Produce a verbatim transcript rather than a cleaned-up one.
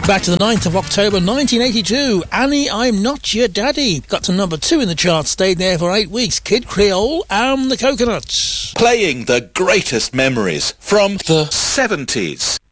Back to the ninth of October nineteen eighty-two, Annie, I'm Not Your Daddy got to number two in the chart, stayed there for eight weeks. Kid Creole and the Coconuts. Playing the greatest memories from the seventies.